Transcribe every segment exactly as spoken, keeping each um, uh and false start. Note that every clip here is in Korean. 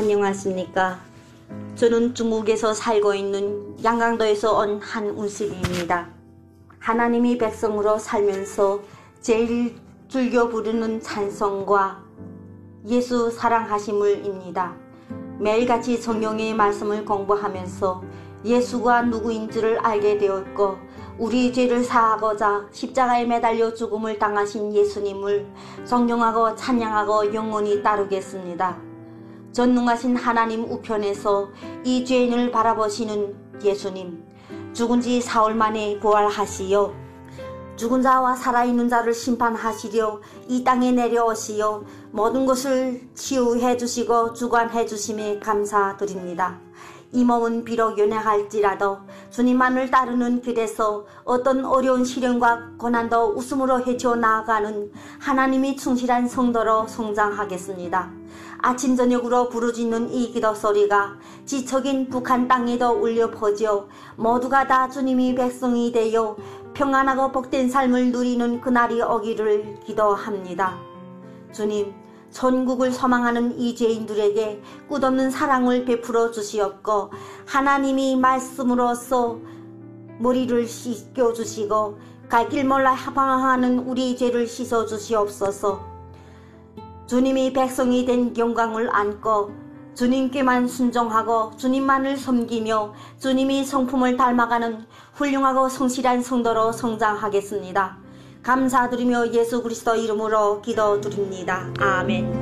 안녕하십니까. 저는 중국에서 살고 있는 양강도에서 온 한운실입니다. 하나님이 백성으로 살면서 제일 즐겨 부르는 찬송과 예수 사랑하심을입니다. 매일같이 성경의 말씀을 공부하면서 예수가 누구인지를 알게 되었고, 우리 죄를 사하고자 십자가에 매달려 죽음을 당하신 예수님을 존경하고 찬양하고 영원히 따르겠습니다. 전능하신 하나님 우편에서 이 죄인을 바라보시는 예수님, 죽은 지 사흘 만에 부활하시어 죽은 자와 살아있는 자를 심판하시려 이 땅에 내려오시어 모든 것을 치유해 주시고 주관해 주심에 감사드립니다. 이 몸은 비록 연약할지라도 주님만을 따르는 길에서 어떤 어려운 시련과 고난도 웃음으로 헤쳐나가는 하나님이 충실한 성도로 성장하겠습니다. 아침 저녁으로 부르짖는 이 기도 소리가 지척인 북한 땅에도 울려 퍼져 모두가 다 주님이 백성이 되어 평안하고 복된 삶을 누리는 그날이 오기를 기도합니다. 주님, 천국을 소망하는 이 죄인들에게 끝없는 사랑을 베풀어 주시옵고, 하나님이 말씀으로써 머리를 씻겨 주시고 갈 길 몰라 방황하는 우리 죄를 씻어 주시옵소서. 주님이 백성이 된 영광을 안고 주님께만 순종하고 주님만을 섬기며 주님이 성품을 닮아가는 훌륭하고 성실한 성도로 성장하겠습니다. 감사드리며 예수 그리스도 이름으로 기도드립니다. 아멘.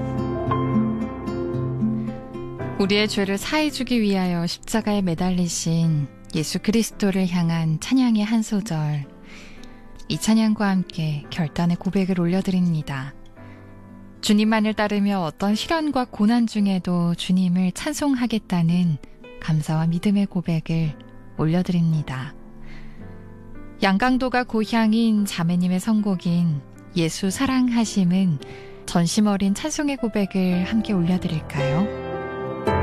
우리의 죄를 사해주기 위하여 십자가에 매달리신 예수 그리스도를 향한 찬양의 한 소절, 이 찬양과 함께 결단의 고백을 올려드립니다. 주님만을 따르며 어떤 시련과 고난 중에도 주님을 찬송하겠다는 감사와 믿음의 고백을 올려드립니다. 양강도가 고향인 자매님의 선곡인 예수 사랑하심은 전심 어린 찬송의 고백을 함께 올려드릴까요?